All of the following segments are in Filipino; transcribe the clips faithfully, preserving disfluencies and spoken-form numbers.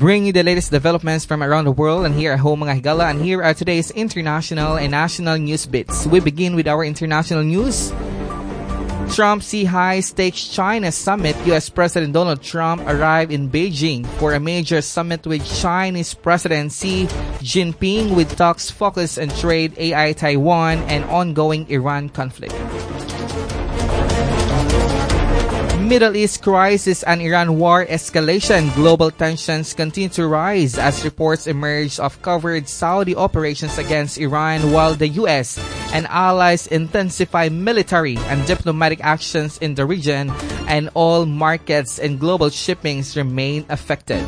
bring you the latest developments from around the world and here at home, mga higala. And here are today's international and national news bits. We begin with our international news. Trump sees high-stakes China summit. U S President Donald Trump arrived in Beijing for a major summit with Chinese President Xi Jinping, with talks focused on trade, A I, Taiwan, and ongoing Iran conflict. Middle East crisis and Iran war escalation. Global tensions continue to rise as reports emerge of covert Saudi operations against Iran, while the U S and allies intensify military and diplomatic actions in the region, and all markets and global shippings remain affected.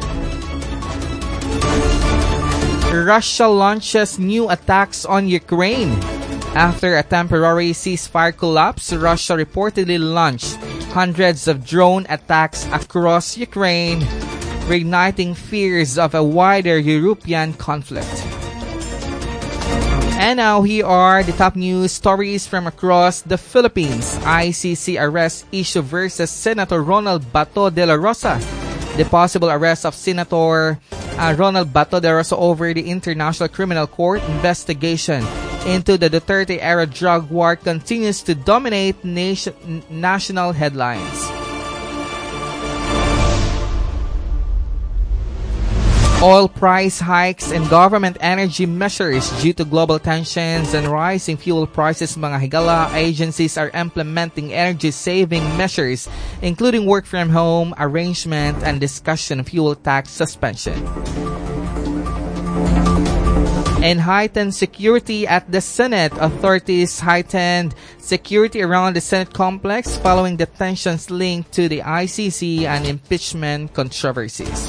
Russia launches new attacks on Ukraine. After a temporary ceasefire collapse, Russia reportedly launched hundreds of drone attacks across Ukraine, reigniting fears of a wider European conflict. And now here are the top news stories from across the Philippines. I C C arrest issue versus Senator Ronald Bato de la Rosa. The possible arrest of Senator uh, Ronald Bato de la Rosa over the International Criminal Court investigation into the Duterte-era drug war continues to dominate nation, national headlines. Oil price hikes and government energy measures due to global tensions and rising fuel prices, mga higala. Agencies are implementing energy-saving measures, including work-from-home arrangement and discussion of fuel tax suspension. And heightened security at the Senate. Authorities heightened security around the Senate complex following the tensions linked to the I C C and impeachment controversies.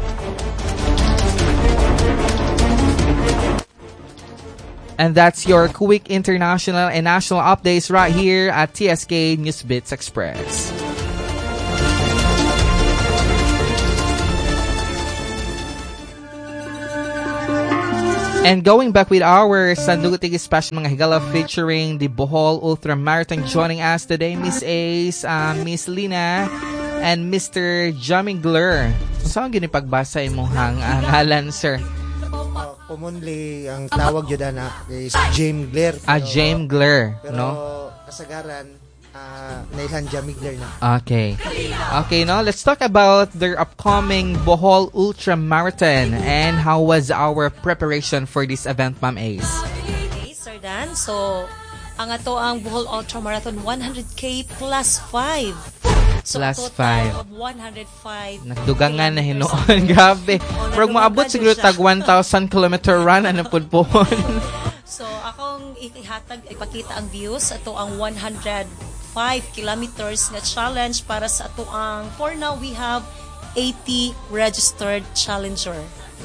And that's your quick international and national updates right here at T S K Newsbits Express. And going back with our Sandugutig special, mga higala, featuring the Bohol Ultramarathon. Joining us today, Miss Ace, uh, Miss Lina, and Mister Jamigler. Saan ginipagbasa imong hang ang ngalan, sir? Uh, commonly, ang tawag yun na is James Gler. Ah, James Gler, pero, no? Pero kasagaran, uh, nailan Jamigler na. Okay. Okay, now let's talk about their upcoming Bohol Ultramarathon and how was our preparation for this event, Ma'am Ace? Okay, Sir Dan. So, ang ato ang Bohol Ultramarathon one hundred K plus five. So, plus total five. of one hundred five. Nagdugangan na hinoon. Grabe. Pero maabot siguro tag one thousand kilometer run. Ano po po? So, akong ihatag, ipakita ang views. Ito ang one hundred five kilometers nga challenge para sa ato ang, for now, we have eighty registered challenger.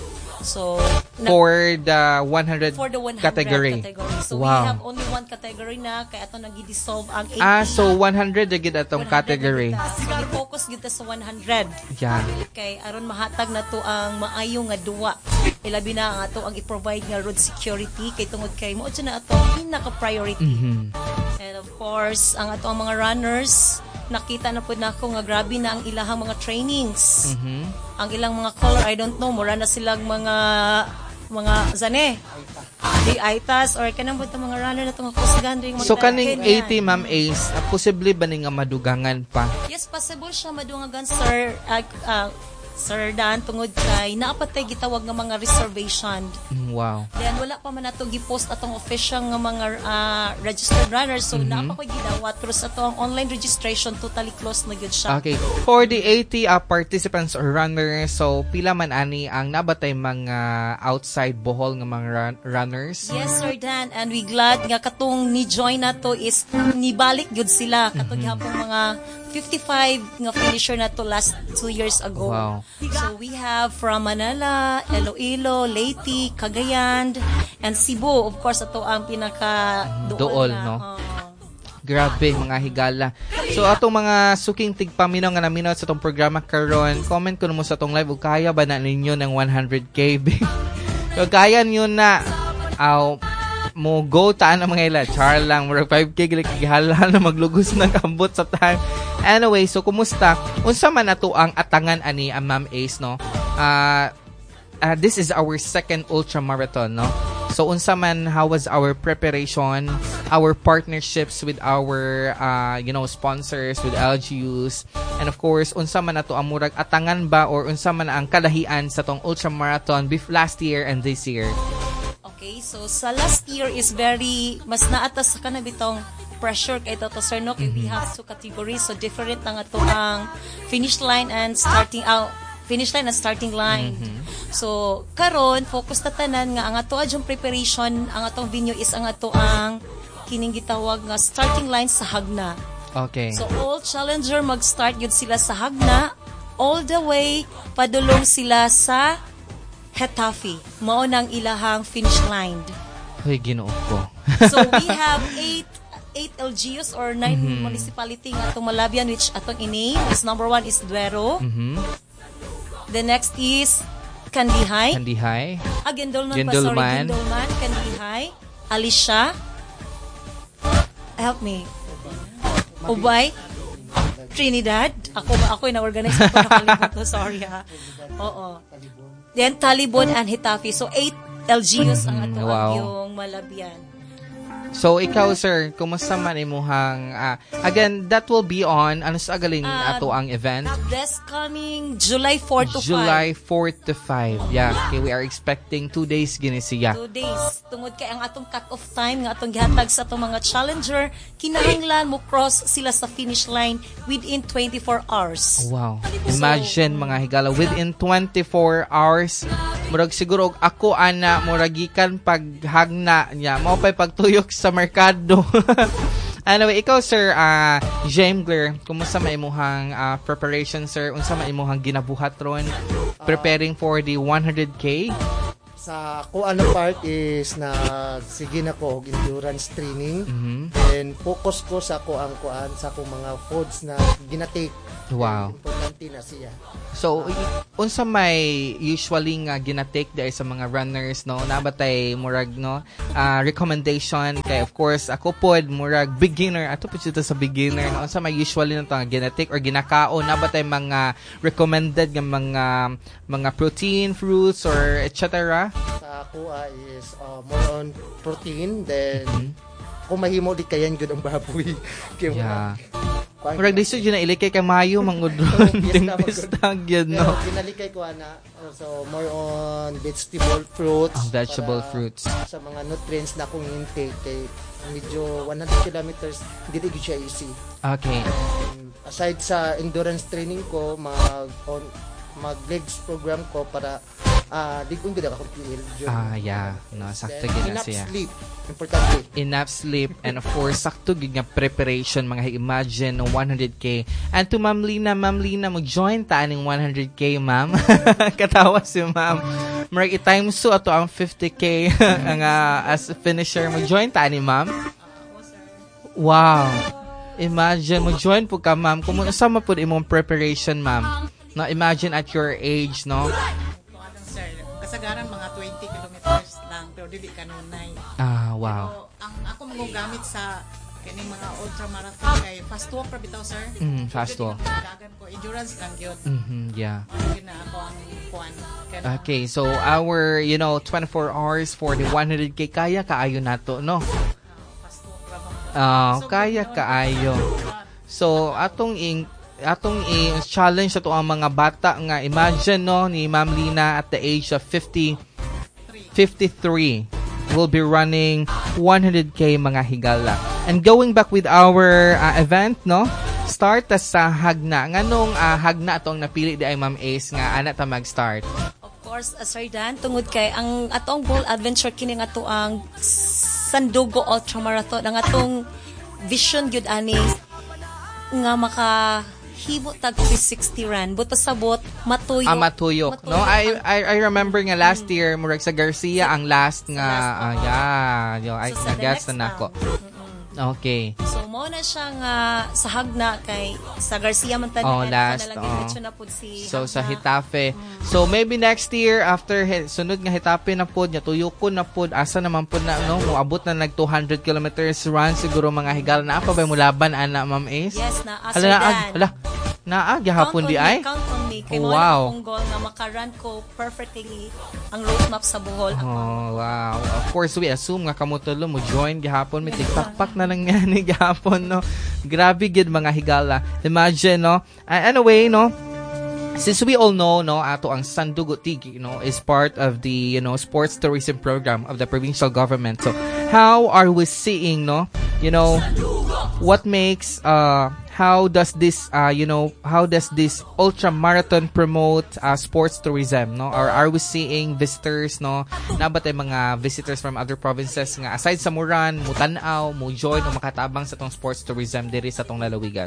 So, for the one hundred, for the one hundred category. category. So, wow. we have only one category na, kaya ito nag-dissolve ang eighty. Ah, so one hundred na gid atong category. So, i-focus gid sa one hundred. Yeah. Kay aron mahatag na to ang maayo nga duwa. Ilabi na ang ato ang i-provide nga road security kay tungod kay mo na ato pinaka-priority. Mm-hmm. And of course, ang ato ang mga runners, nakita na po na ako nga grabe na ang ilahang mga trainings. Mm-hmm. Ang ilang mga color, I don't know, mura na silang mga mga zane. Di aitas or kanang po mga runner na itong kusgan. So kaning eighty, Ma'am Ace, uh, posible ba ning madugangan pa? Yes, possible siya madugangan, sir. Uh, uh, Sir Dan, tungod kay naapatay gitawag nga mga reservation. Mm, wow. Then wala pa man nato gi-post atong official nga mga uh, registered runners, so mm-hmm. naapa ko gidawat, pero sa ato ang online registration totally closed na gyud siya. Okay. For the eighty uh, participants or runners, so pila man ani ang nabatay mga outside Bohol nga mga run- runners? Yes, Sir Dan, and we glad nga katong ni join nato is nibalik gyud sila katong mm-hmm. hapong mga fifty-five nga finisher na to last two years ago. Wow. So we have from Manila, Iloilo, Leyte, Cagayan, and Cebu. Of course, ito ang pinaka dool, na, no? Uh, Grabe, mga higala. So, atong mga suking tigpaminaw nga naminaw sa itong programa karon, comment ko mo sa itong live, o kaya ba na ninyo ng one hundred K? So, kaya nyo na, aw, mo go taan ang mga ila. Char lang, murag five K gila kihala na maglugos ng ambot sa time. Anyway, so kumusta? Unsa man ato ang atangan ani ang Ma'am Ace, no? Ah, uh, uh, this is our second ultra marathon, no? So unsa man, how was our preparation, our partnerships with our uh, you know, sponsors with L G Us, and of course unsa man ato ang murag atangan ba or unsa man ang kalahian sa tong ultra marathon bef last year and this year? Okay, so sa last year is very mas naatas sa kana bitong pressure kay to sir, no, kay we have two categories, so different ang ato ang finish line and starting out finish line and starting line. Mm-hmm. So karon focus ta tanan nga ang ato adjong preparation, ang atong venue is ang ato ang kining gitawag nga starting line sa Hagna. Okay. So all challenger mag-start yun sila sa Hagna all the way padulong sila sa Hetafe. Mao nang ilahang finish line. Hoy, Ginoo ko. So we have eight eight L G Us or nine mm-hmm. municipality nga atong Malabian, which atong ini is number one is Duero. Mm-hmm. The next is Kandihay. Kandihay. Ah, Gendolman, Gendolman. pa, sorry. Gendolman, Kandihay. Alicia. Help me. Ubay. Trinidad. Ako ba? Ako yung na-organize ko. Nakalimutan to. Sorry ha. Oo. Then, Talibon and Hetafe. So, eight L G Us ang ato wow. yung Malabian. So, ikaw, sir, kumusta man imuhang, uh, again, that will be on, ano sa agaling Uh, ato ang event? This coming July fourth to July five. fourth to five. Yeah, okay, we are expecting two days gini siya. Two days. Tungod kay ang atong cut-off time nga atong gihatag sa atong mga challenger, kinahanglan mo cross sila sa finish line within twenty-four hours. Wow. Imagine, mga higala, within twenty-four hours, murag siguro ako ana muragikan paghagna niya mao pay pagtuyok sa merkado. Anyway, ikaw sir, uh, James Blair, kumusta maimuhang uh, preparation sir? Unsa maimuhang ginabuhat ron preparing for the one hundred K? Sa ako ano part is na sige na ko og endurance training. Mm-hmm. And focus ko sa ako ang kuan sa akong mga foods na ginatake. Wow. Importante na siya. So, unsa may usually nga ginatake dahil sa mga runners, no? Nabatay murag, no? Uh, recommendation kay of course ako pod murag beginner. Ato po dito sa beginner, no? Unsa may usually na to nga ginatake or ginakaon, nabatay mga recommended nga mga mga protein, fruits or et cetera. Sa ako uh, is uh, more on protein, then mm-hmm. kung mahimo di kayan gyud ang baboy. Kaya yeah. Murag diso dyan na ilikay kay mayo mangudron ding pistag yun, no? Pero ginalikay ko ana, so more on vegetable fruits. Oh, vegetable fruits. Sa mga nutrients na akong intake kay medyo one hundred kilometers hindi gyud siya easy. Okay. Um, aside sa endurance training ko, mag on mag legs program ko para ah uh, di kung gid ako P L. Ah, yeah. No, sakto gid na siya. Enough sleep, importante. Enough sleep and of course sakto gid nga preparation, mga imagine no one hundred K. And to Ma'am Lina, Ma'am Lina, mag-join ta aning one hundred K, ma'am. Katawa si ma'am. Murag i-times two ato ang fifty K nga as finisher. Mag-join ta ani, ma'am. Wow. Imagine mag-join po ka, ma'am. Kung sa man pud imong preparation, ma'am. No, imagine at your age, no? Kasagaran mga twenty kilometers lang pero dili kanunay. Ah, wow. Pero ang ako magagamit sa kining mga ultra marathon kay fast walk ra bitaw sir. Mm, fast walk. Dagan ko endurance lang gyud. Mhm, yeah. Yun na ako ang kuan. Okay, so our, you know, twenty-four hours for the one hundred K, kaya kaayo nato, no? Fast walk ra ba? Ah, uh, kaya kaayo. So, atong ing atong i-challenge sa to ang mga bata nga imagine, no, ni Ma'am Lina at the age of fifty, fifty-three will be running one hundred K, mga higala. And going back with our uh, event, no, start ta sa Hagna. Nganong uh, Hagna atong napili di ay Ma'am Ace nga ana ta mag-start? Of course, uh, Sir Dan, tungod kay ang atong Bold Adventure kini nga ato ang Sandugo Ultra Marathon, ang atong vision gyud ani nga maka himo tag three sixty run but pasabot matuyok ah, matuyok, no? I, I I remember nga last mm. year murag sa Garcia ang last nga uh, yeah, yo I so, guess na nako. Okay. So mo na siya nga sa Hagna kay sa Garcia man tani oh, last na oh. na pod si so Hagna. sa Hetafe. Mm. So maybe next year after he, sunod nga Hetafe na pod nya tuyokon na pod asa naman pod na no moabot na nag two hundred kilometers run siguro, mga higala na pa ba mo laban ana Ma'am Ace? Yes na. Hala na hala na gyahapon di ay. Count on me. Kay mo Wow. na akong goal nga makarun ko perfectly ang roadmap sa Bohol. Oh, wow. Of course, we assume nga kamo tulo mo join gihapon, may tiktakpak na lang nga ni gihapon, no. Grabe gid mga higala. Imagine, no. Uh, anyway, no. Since we all know, no, ato ang Sandugo Tigi, you know, is part of the, you know, sports tourism program of the provincial government. So, how are we seeing, no, you know, what makes, uh, how does this, uh, you know, how does this ultra marathon promote uh, sports tourism, no? Or are we seeing visitors, no? Nabat ay mga visitors from other provinces nga aside sa Muran, mutanaw, mo join o makatabang sa tong sports tourism diri sa tong lalawigan?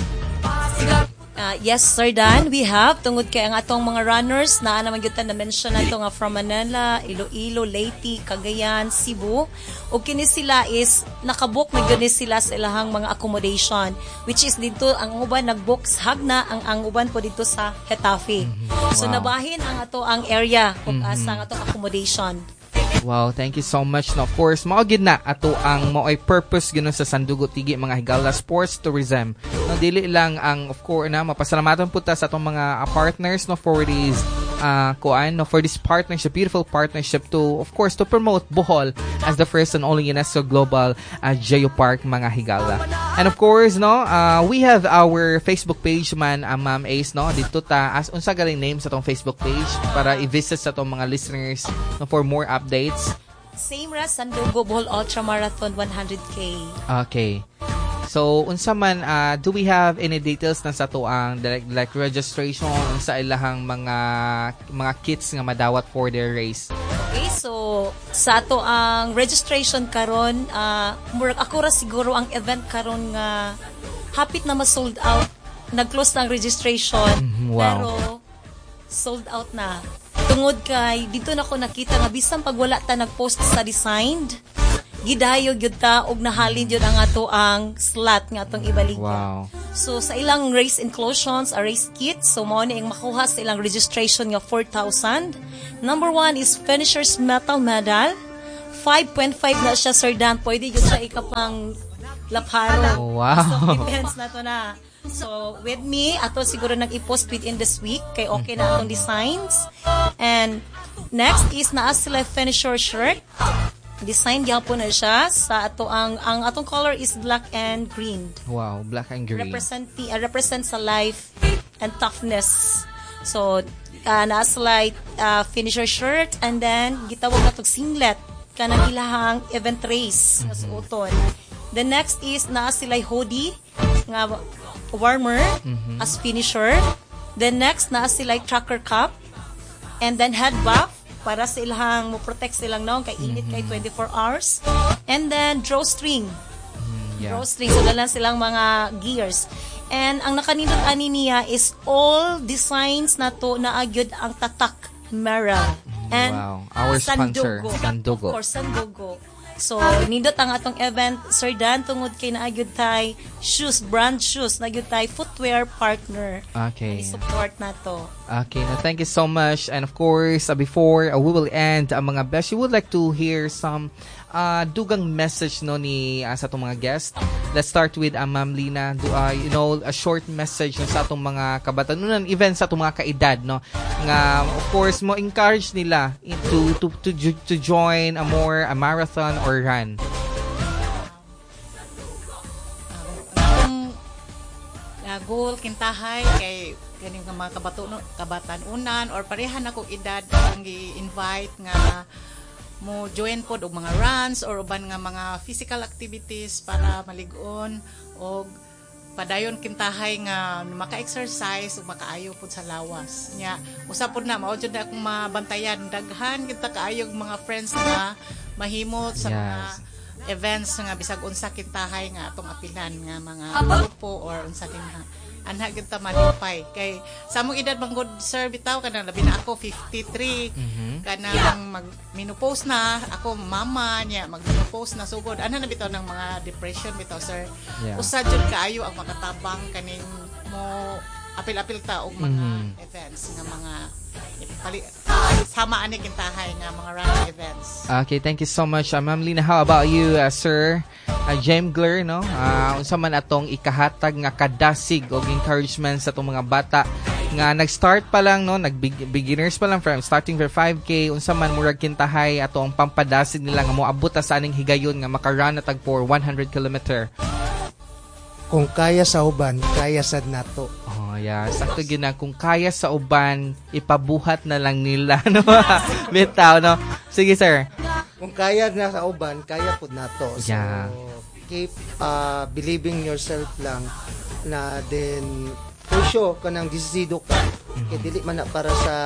Uh, yes, Sir Dan, we have tungod kay ang atong mga runners na naman gyud na mention nato nga from Manila, Iloilo, Leyte, Cagayan, Cebu. O kini sila is nakabook na gyud sila sa ilahang mga accommodation, which is dito ang uban nagbook hagna ang ang uban po dito sa Getafe. Mm-hmm. So Wow. nabahin ang ato ang area ug Mm-hmm. asa ang atong accommodation. Wow, thank you so much. No, of course, mao gid na ato ang mao'y purpose gino sa Sandugo Tigi mga higala sports tourism. No, dili lang ang of course na mapasalamatan po ta sa atong mga uh, partners no for these uh kuan no for this partnership, beautiful partnership to of course to promote Bohol as the first and only UNESCO Global uh, Geopark mga higala. And of course, no, uh, we have our Facebook page man, uh, Ma'am Ace, no, dito ta as unsa galing name sa tong Facebook page para i-visit sa tong mga listeners no, for more updates. Same ra Sandugo Bohol Ultra Marathon one hundred K. Okay. So, unsa man, uh, do we have any details na sa to ang like, like registration sa ilahang mga mga kits nga madawat for their race? Okay, so sa ato ang registration karon, uh, murag ako ra siguro ang event karon nga hapit na ma-sold out. Nag-close na ang registration, Mhm, wow. pero sold out na. Tungod kay dito na ko nakita nga bisan pag wala ta nag-post sa designed, gidayog gyud ta og nahalin gyud ang ato ang slot nga atong ibaligya. Wow. So sa ilang race inclusions, a race kit, so mao ni ang makuha sa ilang registration nga four thousand. Number one is finisher's metal medal. five point five na siya, Sir Dan. Pwede yun siya ikapang lapharo. Oh, wow. So depends na to na. So with me, ato siguro nag-i-post within this week kay okay na atong designs. And next is naa sila finisher shirt. Design gyapon na siya sa ato ang ang atong color is black and green. Wow, black and green. Represent uh, represent sa life and toughness. So uh, nasa like uh, finisher shirt and then gitawag na tog singlet kanang ilahang event race nga suoton. The next is naa sila hoodie nga warmer Mm-hmm. as finisher. The next naa sila tracker cap and then head buff para sa ilahang mo protect silang naong kay init kay twenty-four hours. And then drawstring. Yeah. Drawstring, so lang silang mga gears. And ang nakanindot ani niya is all designs na to na agyod ang tatak Merrell. And Wow. Our sponsor, Sandugo. Of course, Sandugo. So, nindot ang atong event, Sir Dan, tungod kay naagyod tay shoes, brand shoes, naagyod tay footwear partner. Okay. I-support na to. Okay, now thank you so much. And of course, uh, before uh, we will end, uh, mga best, you would like to hear some uh, dugang message no ni uh, sa atong mga guests. Let's start with uh, Ma'am Lina. Do, uh, you know, a short message no, sa atong mga kabatanunan, even sa atong mga kaedad, no? Nga, of course, mo encourage nila to to to to join a more a marathon or run. Ang uh, goal kintahay kay kaning mga kabatuno kabatanunan or pareha na kong edad ang gi-invite nga mo join pod og mga runs or uban nga mga physical activities para malig-on og padayon kintahay nga maka-exercise ug makaayo pod sa lawas. Nya usa pod na mao jud na akong mabantayan daghan kita kaayog mga friends nga mahimot sa Yes. mga events nga bisag unsa kintahay nga atong apilan nga mga grupo or unsa din ha. Anha gyud ta malipay kay sa among edad manggod sir bitaw kanang labi na ako fifty-three Mhm. kanang mag menopause na ako mama niya mag menopause na sugod anha na bitaw ng mga depression bitaw sir. Yeah. Usa jud kaayo ang makatabang kaning mo apil-apil ta og mga Mhm. events nga mga pali, sama ani kintahay nga mga running events. Okay, thank you so much. Uh, Ma'am Lina, how about you, uh, sir? Uh, Jamgler, no? Uh, unsa man atong ikahatag nga kadasig og encouragement sa atong mga bata nga nag-start pa lang no, nag-beginners pa lang from starting for five K unsa man murag kintahay ato ang pampadasig nila nga moabot sa aning higayon nga maka-run na tag for one hundred kilometer. Kung kaya sa uban, kaya sad nato. Oh, yeah. Sakto gina kung kaya sa uban, ipabuhat na lang nila no. Bitaw no. Sige sir. Kung kaya na sa uban, kaya pud nato. So Yeah. keep uh, believing yourself lang na then for sure kanang disidido ka. Mm-hmm. Kay dili man na para sa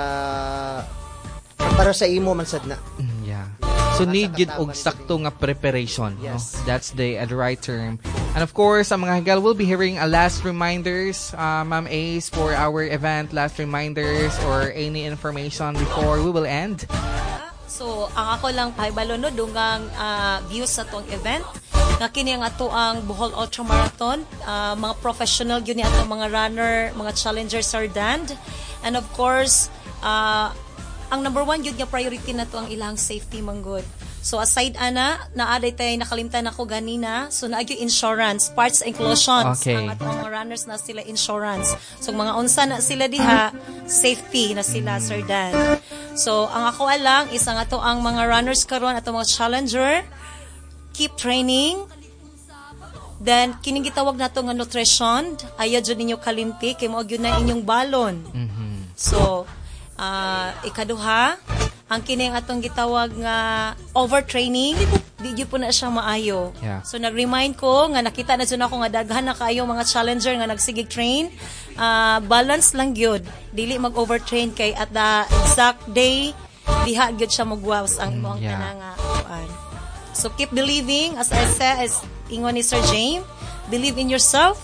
para sa imo man sad na. Mm, yeah. So need gid og sakto nga preparation, yes. no? That's the, uh, the right term. And of course, ang mga higal will be hearing a last reminders, uh, Ma'am Ace, for our event, last reminders or any information before we will end. So, ang ako lang pahibalo no dungang uh, views sa tong event. Nga kini ang ato ang Bohol Ultra Marathon, uh, mga professional yun ni ato mga runner, mga challengers are danned. And of course, uh, ang number one yun nga priority na to ang ilang safety manggod. So aside ana, naaday tayo nakalimtan ako ganina, so naagyo insurance, parts inclusions. Okay. Ang ato mga runners na sila insurance. So mga unsa na sila diha, safety na sila, Sir Dan. So ang ako alang, isang ato ang mga runners karon ato mga challenger, keep training. Then kining gitawag nato nga nutrition, ayaw jud ninyo kalimti kay mao gyud na inyong balon. Mm-hmm. So uh, ikaduha, ang kining atong gitawag nga overtraining, di gyud po na siya maayo. Yeah. So nag-remind ko nga nakita na jud ako nga daghan na kaayo mga challenger nga nagsigig train. Uh, balance lang gyud, dili mag-overtrain kay at the exact day diha gyud siya magwaos ang imong yeah. kanang kuan. So keep believing, as I said, as ingon ni Sir James, believe in yourself,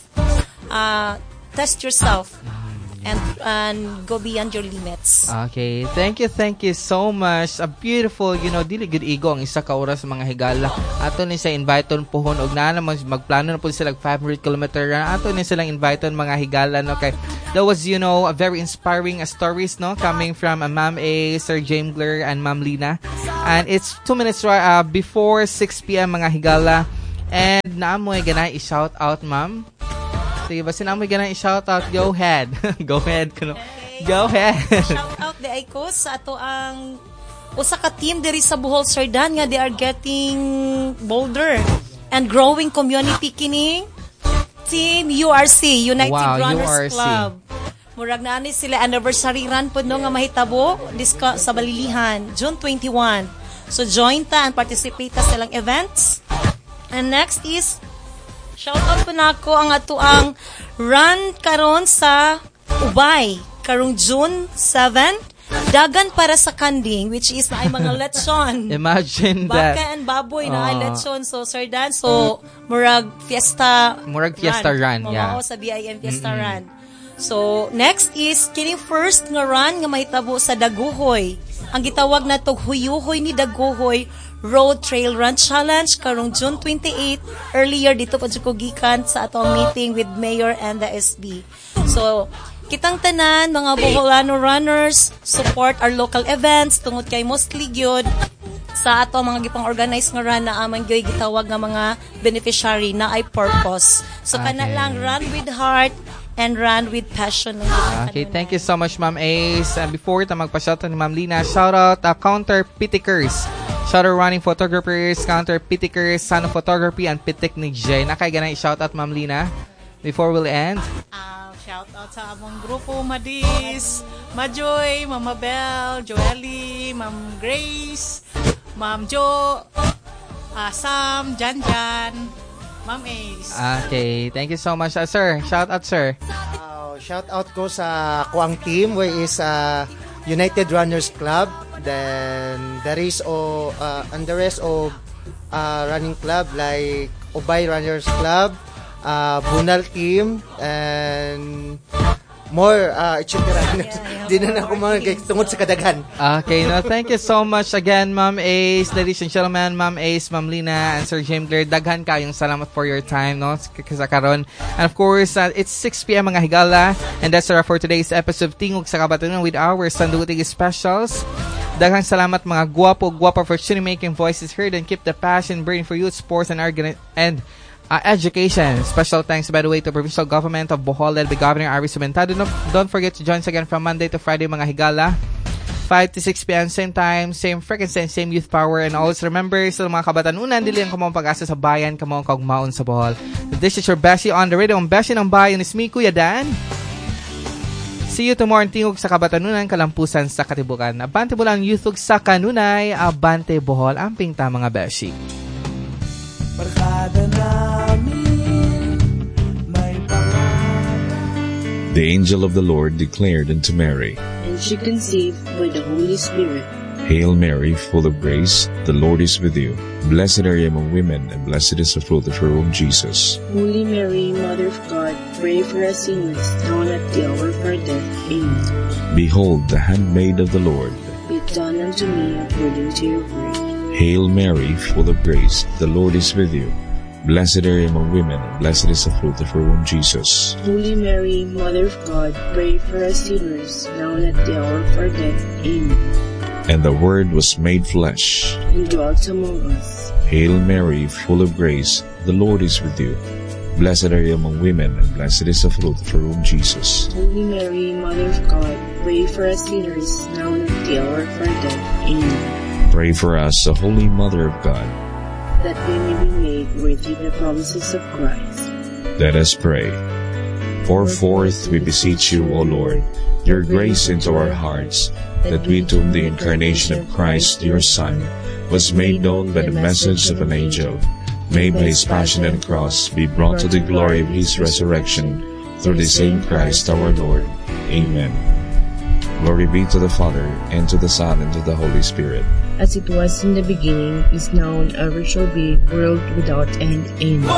uh, test yourself, and and go beyond your limits. Okay, thank you, thank you so much. A beautiful, you know, dili gud igo ang isa ka oras mga higala. Ato ni sa inviton pohon og naa naman magplano na po sila five hundred kilometer. Ato ni silang inviton mga higala no kay that was, you know, a very inspiring uh, stories no coming from uh, Ma'am A, Sir James Gler, and Ma'am Lina. And it's two minutes uh, before six p.m. mga higala. And naamoy ganay i-shout out, ma'am. Sige ba, sinamoy ganay i-shout out? Go ahead. Go ahead. Kuno. Okay. Go ahead. Shout out the Icos sa ato ang usa ka team diri sa Bohol, Sir Dan, nga they are getting bolder and growing community kining Team U R C, United Wow, Runners U R C. Club. Murag na ani sila anniversary run pud no nga mahitabo diska sa Balilihan June twenty-first. So join ta and participate ta sa ilang events. And next is shout out po na ako ang ato ang run karon sa Ubay karong June seventh. Dagan para sa kanding, which is na ay mga lechon. Imagine that. Baka and baboy na ay Uh, lechon. So, Sir Dan, so, murag fiesta Murag fiesta run, Mamao yeah. sa B I M fiesta run. So, next is, kining first nga run nga mahitabo sa Daguhoy. Ang gitawag na tog Huyuhoy ni Daguhoy Road Trail Run Challenge karong June twenty-eighth. Earlier, dito pa ko gikan sa atong meeting with Mayor and the S B. So, kitang tanan, mga Boholano runners, support our local events, tungod kay mostly gyud sa ato mga gipang-organize nga run na amang gyoy gitawag nga mga beneficiary na ay purpose. So, kana Okay. lang, run with heart and run with passion. Okay, thank you so much, Ma'am Ace. And before ta magpa-shoutout ni Ma'am Lina, shout out uh, Counter Pitikers. Shout out running photographers, Counter Pitikers, Sana Photography, and Pitik ni Jay. Nakay ganay shout out, Ma'am Lina, before we'll end. Uh, shout out sa among grupo, Madis, Majoy, Mama Bell, Joely, Ma'am Grace, Ma'am Jo, uh, Sam, Janjan, Ma'am Ace. Okay, thank you so much, uh, sir. Shout out, sir. Uh, shout out ko sa kuang team where is uh, United Runners Club, then there is o uh, and the rest of uh, running club like Ubay Runners Club, uh, Bunal team, and more uh, et cetera. Di na ako mga tungod sa kadaghan. Okay, no, thank you so much again, Ma'am Ace, ladies and gentlemen, Ma'am Ace, Ma'am Lina, and Sir James Claire. Daghan kayong salamat for your time, no, sa karon. And of course, uh, it's six p.m. mga higala, and that's all for today's episode of Tingog sa Kabatanon with our Sandugutig Specials. Daghang salamat mga guwapo, guwapo for tuning making voices heard, and keep the passion burning for youth, sports, and, organ- and Uh, education. Special thanks, by the way, to Provincial Government of Bohol led by Governor Ari Sumentado. Don't, don't forget to join us again from Monday to Friday, mga higala. five to six p.m. same time, same frequency, same youth power. And always remember, sa mga kabatanunan, dili ang kamong pag-asa sa bayan, kamong kaugmaon sa Bohol. This is your Beshi on the radio. Ang Beshi ng bayan is me, Kuya Dan. See you tomorrow, tingog sa kabatanunan, kalampusan sa katibukan. Abante mo lang youthog sa kanunay, abante Bohol, amping ta mga Beshi. The angel of the Lord declared unto Mary, and she conceived by the Holy Spirit. Hail Mary, full of grace, the Lord is with you. Blessed are you among women, and blessed is the fruit of your womb, Jesus. Holy Mary, Mother of God, pray for us sinners, now and at the hour of our death. Amen. Behold, the handmaid of the Lord. Be it done unto me according to your word. Hail Mary, full of grace, the Lord is with you. Blessed are you among women, and blessed is the fruit of your womb, Jesus. Holy Mary, Mother of God, pray for us sinners, now and at the hour of our death. Amen. And the Word was made flesh, and dwelt among us. Hail Mary, full of grace, the Lord is with you. Blessed are you among women, and blessed is the fruit of your womb, Jesus. Holy Mary, Mother of God, pray for us sinners, now and at the hour of our death. Amen. Pray for us, O Holy Mother of God, that we may be made worthy of the promises of Christ. Let us pray. Pour forth, we beseech you, O Lord, your grace into our hearts, that we to whom the incarnation of Christ, your Son, was made known by the message of an angel, may by his passion and cross be brought to the glory of his resurrection, through the same Christ our Lord. Amen. Glory be to the Father, and to the Son, and to the Holy Spirit. As it was in the beginning, is now, and ever shall be, world without end. Amen.